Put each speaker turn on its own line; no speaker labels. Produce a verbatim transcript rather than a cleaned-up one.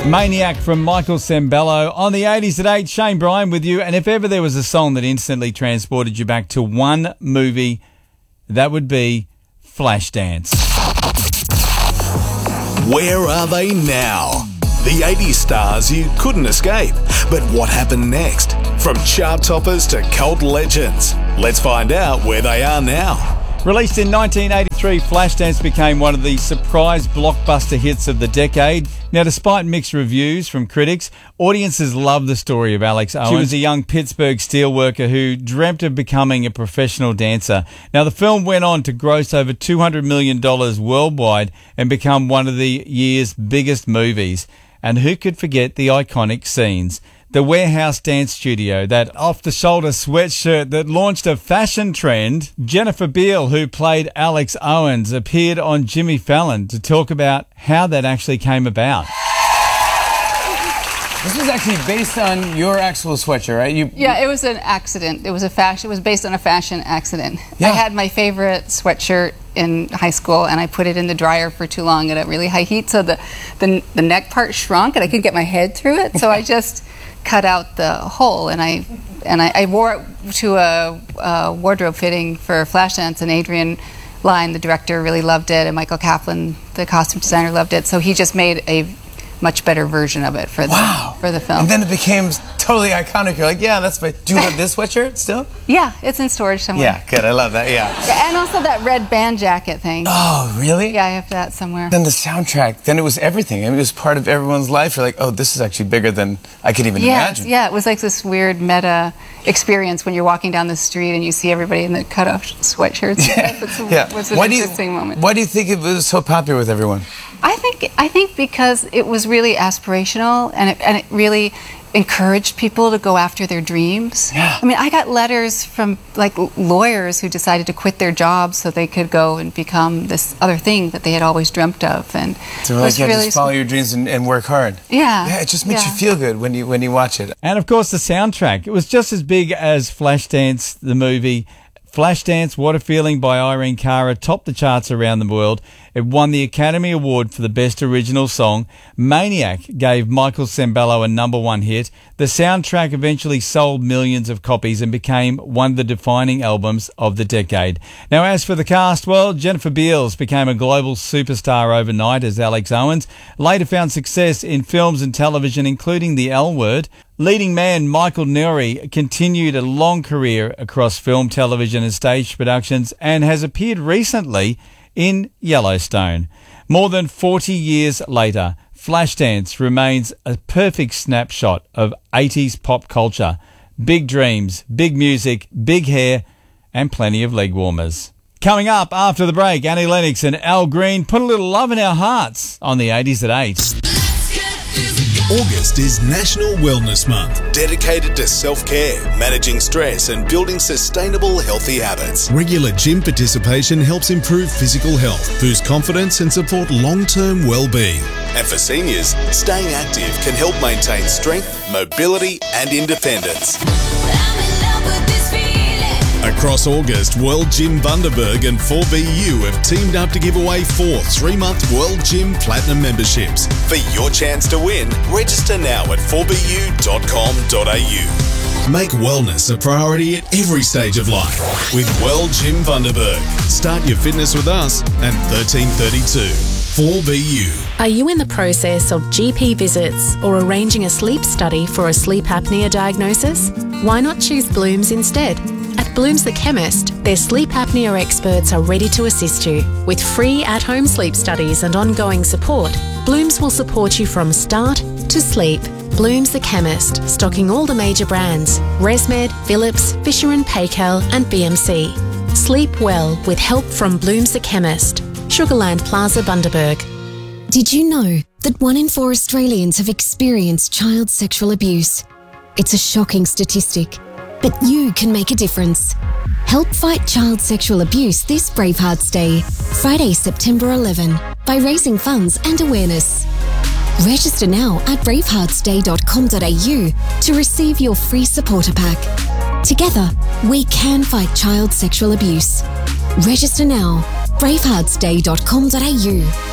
Maniac from Michael Sembello on the eighties at eight. Shane Bryan with you. And if ever there was a song that instantly transported you back to one movie, that would be Flashdance.
Where are they now? The eighties stars you couldn't escape. But what happened next? From chart toppers to cult legends. Let's find out where they are now.
Released in nineteen eighty-three, Flashdance became one of the surprise blockbuster hits of the decade. Now, despite mixed reviews from critics, audiences love the story of Alex Owens. She was a young Pittsburgh steelworker who dreamt of becoming a professional dancer. Now, the film went on to gross over two hundred million dollars worldwide and become one of the year's biggest movies. And who could forget the iconic scenes? The warehouse dance studio, that off-the-shoulder sweatshirt that launched a fashion trend. Jennifer Beal, who played Alex Owens, appeared on Jimmy Fallon to talk about how that actually came about.
This was actually based on your actual sweatshirt, right? You,
yeah, it was an accident. It was a fashion. It was based on a fashion accident.
Yeah.
I had my favorite sweatshirt in high school, and I put it in the dryer for too long at a really high heat, so the the, the neck part shrunk, and I couldn't get my head through it. So I just cut out the hole, and I and I, I wore it to a, a wardrobe fitting for Flashdance, and Adrian Lyne, the director, really loved it, and Michael Kaplan, the costume designer, loved it. So he just made a much better version of it for the
wow.
for the film.
And then it became totally iconic. You're like, yeah, that's my. Do you have this sweatshirt still?
Yeah, it's in storage somewhere.
Yeah, good. I love that. Yeah.
Yeah, and also that red band jacket thing.
Oh, really?
Yeah, I have that somewhere.
Then the soundtrack. Then it was everything. I mean, it was part of everyone's life. You're like, oh, this is actually bigger than I could even
yeah,
imagine.
Yeah, it was like this weird meta experience when you're walking down the street and you see everybody in the cut-off sweatshirts.
Yeah.
It's a,
yeah.
was an
why do you,
interesting moment.
Why do you think it was so popular with everyone?
I think I think because it was really aspirational, and it, and it really encouraged people to go after their dreams.
Yeah.
I mean, I got letters from like lawyers who decided to quit their jobs so they could go and become this other thing that they had always dreamt of. And
so like, yeah, really just follow your dreams and, and work hard.
Yeah.
Yeah, it just makes
yeah.
you feel good when you when you watch it.
And of course, the soundtrack. It was just as big as Flashdance, the movie. Flashdance, What a Feeling by Irene Cara topped the charts around the world. It won the Academy Award for the Best Original Song. Maniac gave Michael Sembello a number one hit. The soundtrack eventually sold millions of copies and became one of the defining albums of the decade. Now, as for the cast, well, Jennifer Beals became a global superstar overnight as Alex Owens. Later found success in films and television, including The L Word. Leading man Michael Nouri continued a long career across film, television and stage productions and has appeared recently in Yellowstone. More than forty years later, Flashdance remains a perfect snapshot of eighties pop culture. Big dreams, big music, big hair and plenty of leg warmers. Coming up after the break, Annie Lennox and Al Green put a little love in our hearts on the eighties at eight.
August is National Wellness Month, dedicated to self-care, managing stress and building sustainable healthy habits. Regular gym participation helps improve physical health, boost confidence and support long-term well-being. And for seniors, staying active can help maintain strength, mobility and independence. Across August, World Gym Bundaberg and four B U have teamed up to give away four three-month World Gym Platinum memberships. For your chance to win, register now at four b u dot com dot a u. Make wellness a priority at every stage of life with World Gym Bundaberg. Start your fitness with us at thirteen thirty-two. four B U.
Are you in the process of G P visits or arranging a sleep study for a sleep apnea diagnosis? Why not choose Blooms instead? At Blooms the Chemist, their sleep apnea experts are ready to assist you. With free at-home sleep studies and ongoing support, Blooms will support you from start to sleep. Blooms the Chemist, stocking all the major brands: ResMed, Philips, Fisher and Paykel and B M C. Sleep well with help from Blooms the Chemist. Sugarland Plaza, Bundaberg.
Did you know that one in four Australians have experienced child sexual abuse? It's a shocking statistic, but you can make a difference. Help fight child sexual abuse this Bravehearts Day, Friday, September eleventh, by raising funds and awareness. Register now at bravehearts day dot com dot a u to receive your free supporter pack. Together, we can fight child sexual abuse. Register now, bravehearts day dot com dot a u.